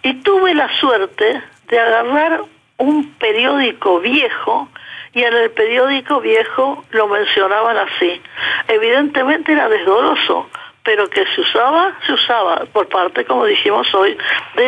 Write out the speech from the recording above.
Y tuve la suerte de agarrar un periódico viejo, y en el periódico viejo lo mencionaban así. Evidentemente era desdoroso, pero que se usaba por parte, como dijimos hoy, de